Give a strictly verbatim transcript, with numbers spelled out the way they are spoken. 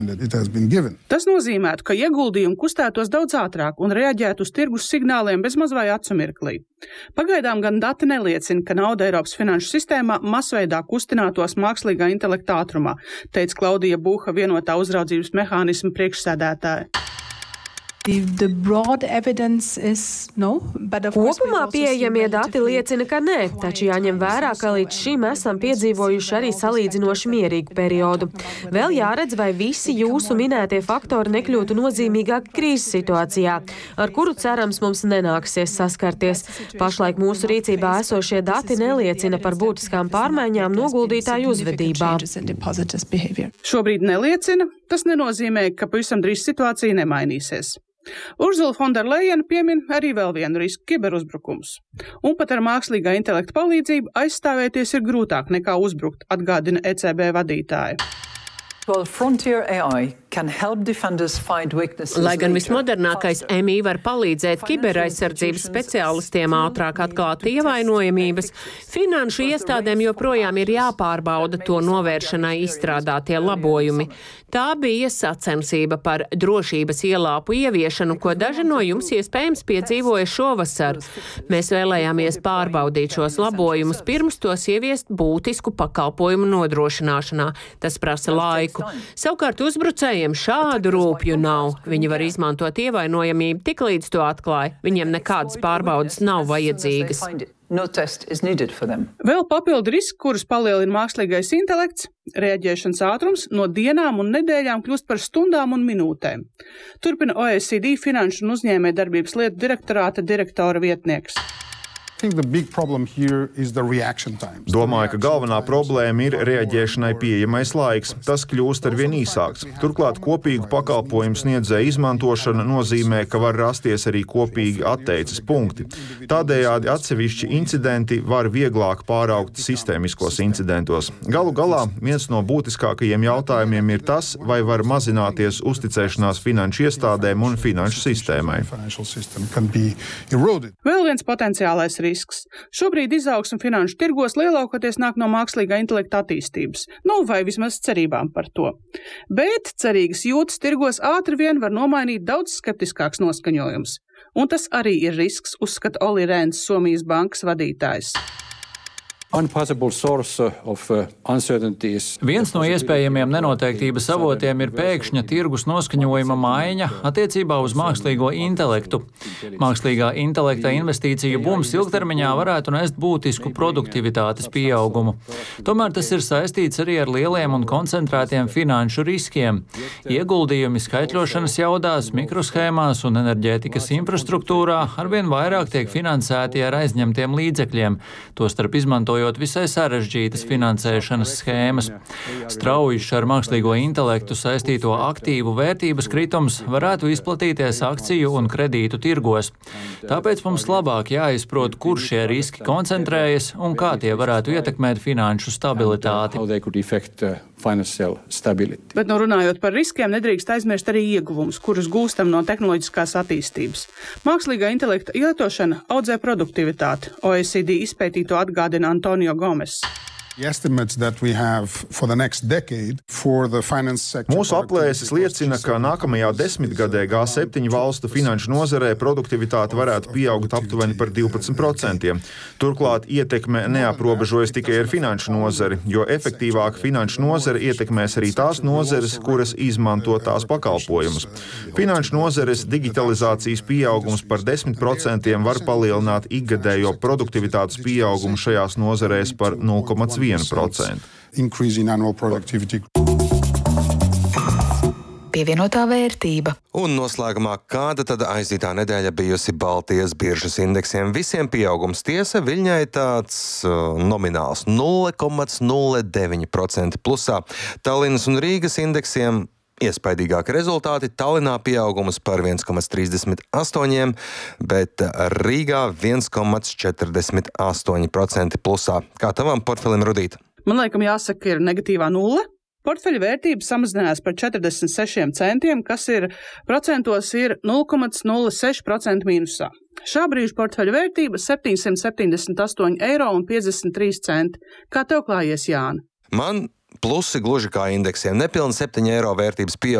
Tas nozīmētu, ka ieguldījumi kustētos daudz ātrāk un reaģētu uz tirgus signāliem bez maz vai acu mirklī. Pagaidām gan dati neliecina, ka nauda Eiropas finanšu sistēmā masveidā kustinātos mākslīgā intelekta ātrumā, teica Klaudija Buha, vienotā uzraudzības mehānisma priekšsēdētāja. The broad evidence is no, but of course Kopumā pieejamie dati liecina, ka nē, taču jāņem vērā, ka līdz šim esam piedzīvojuši arī salīdzinoši mierīgu periodu. Vēl jāredz, vai visi jūsu minētie faktori nekļūtu nozīmīgāki krīzes situācijā, ar kuru cerams mums nenāksies saskarties. Pašlaik mūsu rīcībā esošie dati neliecina par būtiskām pārmaiņām noguldītāju uzvedībā. Šobrīd neliecina, tas nenozīmē, ka pavisam drīz situācija nemainīsies. Ursula Fonderlejena piemin arī vēl vienu risku - kiberuzbrukums. Un pat ar mākslīgā intelekta palīdzību aizstāvēties ir grūtāk nekā uzbrukt, atgādina E C B vadītāja. Well, Frontier A I can help defenders find weaknesses. Lai gan vismodernākais M I var palīdzēt kiberaizsardzības speciālistiem ātrāk atklāt ievainojamības, finanšu iestādēm joprojām ir jāpārbauda to novēršanai izstrādātie labojumi. Tā bija sacensība par drošības ielāpu ieviešanu, ko daži no jums iespējams piedzīvoja šovasar. Mēs vēlējāmies pārbaudīt šos labojumus pirms tos ieviest būtisku pakalpojumu nodrošināšanā. Tas prasa laiku. Savukārt uzbrucējiem šādu rūpju nav. Viņi var izmantot ievainojamību tik līdz to atklāja. Viņiem nekādas pārbaudas nav vajadzīgas. No test is needed for them. Vēl papildu riski, kurus palielina mākslīgais intelekts, reaģēšanas ātrums no dienām un nedēļām kļūst par stundām un minūtēm. Turpina O E C D finanšu un uzņēmējdarbības lietu direktorāta direktora vietnieks. Domāju, ka galvenā problēma ir reaģēšanai pieejamais laiks. Tas kļūst arvien īsāks. Turklāt kopīgu pakalpojumu sniedzēju izmantošana nozīmē, ka var rasties arī kopīgi atteices punkti. Tādējādi atsevišķi incidenti var vieglāk pāraugt sistēmiskos incidentos. Galu galā viens no būtiskākajiem jautājumiem ir tas, vai var mazināties uzticēšanās finanšu iestādēm un finanšu sistēmai. Vēl viens potenciālais risks. Šobrīd izaugsme finanšu tirgos lielākoties nāk no mākslīgā intelekta attīstības, nu vai vismaz cerībām par to. Bet cerīgas jūtas tirgos ātri vien var nomainīt daudz skeptiskāks noskaņojums. Un tas arī ir risks, uzskata Oli Rēns, Somijas bankas vadītājs. Viens no iespējamiem nenoteiktības avotiem ir pēkšņa tirgus noskaņojuma maiņa attiecībā uz mākslīgo intelektu. Mākslīgā intelekta investīciju bums ilgtermiņā varētu nest būtisku produktivitātes pieaugumu. Tomēr tas ir saistīts arī ar lieliem un koncentrētiem finanšu riskiem. Ieguldījumi skaitļošanas jaudās, mikroshēmās un enerģētikas infrastruktūrā arvien vairāk tiek finansēti ar aizņemtiem līdzekļiem, tostarp izmantojot visai sarežģītas finansēšanas schēmas. Strauji ar mākslīgo intelektu saistīto aktīvu vērtības kritums varētu izplatīties akciju un kredītu tirgos. Tāpēc mums labāk jāizprot, kur šie riski koncentrējas un kā tie varētu ietekmēt finanšu stabilitāti. Bet no runājot par riskiem, nedrīkst aizmirst arī ieguvumus, kurus gūstam no tehnoloģiskās attīstības. Mākslīgā intelekta lietošana audzē produktivitāti. O E C D izpētīto atgādina Antonio Gomes. Mūsu aplēses liecina, ka nākamajā desmitgadē G septiņu valstu finanšu nozarē produktivitāte varētu pieaugt aptuveni par divpadsmit procentiem. Turklāt ietekme neaprobežojas tikai ar finanšu nozari, jo efektīvāk finanšu nozare ietekmēs arī tās nozares, kuras izmanto tās pakalpojumus. Finanšu nozares digitalizācijas pieaugums par desmit procentiem var palielināt ikgadējo produktivitātes pieaugumu šajās nozarēs par nulle komats viens procents. Pievienotā vērtība. Un noslēgumā, kāda tad aizdītā nedēļa bijusi Baltijas biržas indeksiem? Visiem pieaugums, tiesa, Viļņai tāds uh, nomināls nulle komats nulle deviņi procenti plusā. Tallinas un Rīgas indeksiem iespaidīgāki rezultāti. Tallinā pieaugums par viens komats trīsdesmit astoņi, bet Rīgā viens komats četrdesmit astoņi procenti plusā. Kā tavam portfelim, Rudīt? Man laikam jāsaka, ir negatīvā nulle. Portfeļa vērtība samazinājās par četrdesmit sešiem centiem, kas ir procentos ir nulle komats nulle seši procenti mīnusā. Šā brīža portfeļa vērtība septiņsimt septiņdesmit astoņi eiro un piecdesmit trīs centi. Kā tev klājies, Jāni? Man plusi gluži kā indeksiem. Nepilni septiņi eiro vērtības pieaugums.